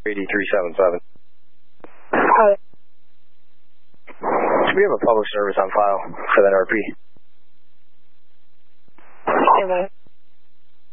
8377. Got it. We have a public service on file for that RP.